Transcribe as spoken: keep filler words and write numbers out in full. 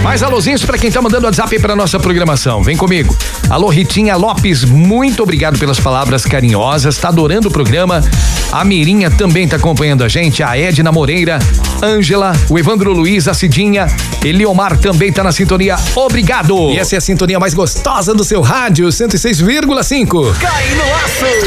Mais alôzinhos pra quem tá mandando WhatsApp aí pra nossa programação. Vem comigo. Alô, Ritinha Lopes, muito obrigado pelas palavras carinhosas. Tá adorando o programa. A Mirinha também tá acompanhando a gente. A Edna Moreira, Ângela, o Evandro Luiz, a Cidinha. Eliomar também tá na sintonia. Obrigado. E essa é a sintonia mais gostosa do seu rádio, cento e seis vírgula cinco. Cai no aço.